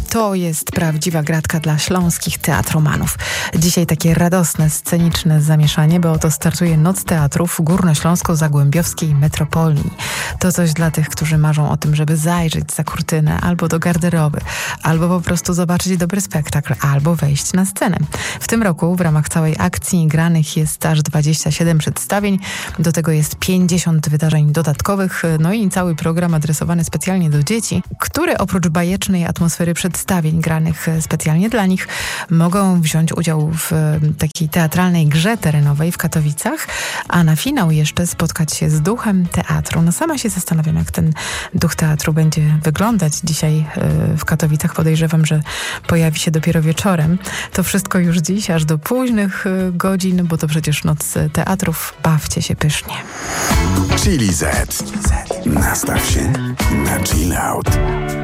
To jest prawdziwa gratka dla śląskich teatromanów. Dzisiaj takie radosne, sceniczne zamieszanie, bo oto startuje Noc Teatrów Górnośląsko-Zagłębiowskiej Metropolii. To coś dla tych, którzy marzą o tym, żeby zajrzeć za kurtynę, albo do garderoby, albo po prostu zobaczyć dobry spektakl, albo wejść na scenę. W tym roku w ramach całej akcji granych jest aż 27 przedstawień, do tego jest 50 wydarzeń dodatkowych, no i cały program adresowany specjalnie do dzieci, które oprócz bajecznej atmosfery przedstawień granych specjalnie dla nich mogą wziąć udział w takiej teatralnej grze terenowej w Katowicach, a na finał jeszcze spotkać się z duchem teatru. No sama się zastanawiam, jak ten duch teatru będzie wyglądać dzisiaj w Katowicach. Podejrzewam, że pojawi się dopiero wieczorem. To wszystko już dziś, aż do późnych godzin, bo to przecież Noc Teatrów. Bawcie się pysznie. Chili Z. Nastaw się na chill out.